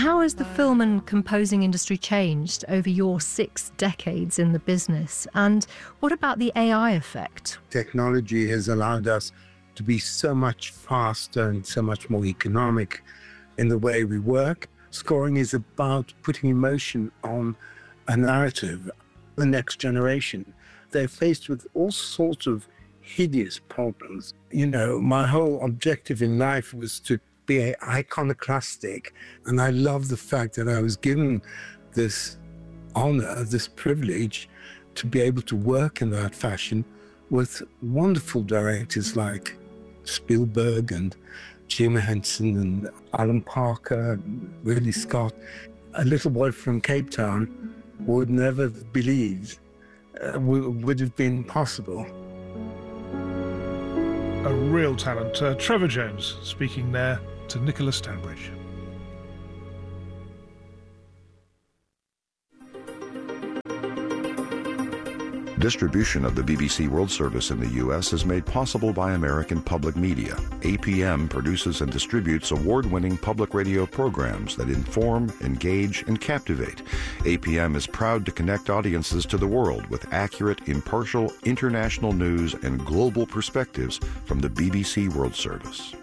How has the film and composing industry changed over your 6 decades in the business? And what about the AI effect? Technology has allowed us to be so much faster and so much more economic in the way we work. Scoring is about putting emotion on a narrative. The next generation, they're faced with all sorts of hideous problems. You know, my whole objective in life was to be iconoclastic, and I love the fact that I was given this honor, this privilege to be able to work in that fashion with wonderful directors like Spielberg and Jim Henson and Alan Parker and Ridley Scott. A little boy from Cape Town would never have believed would have been possible. A real talent. Trevor Jones speaking there to Nicholas Stanbridge. Distribution of the BBC World Service in the U.S. is made possible by American Public Media. APM produces and distributes award-winning public radio programs that inform, engage, and captivate. APM is proud to connect audiences to the world with accurate, impartial, international news and global perspectives from the BBC World Service.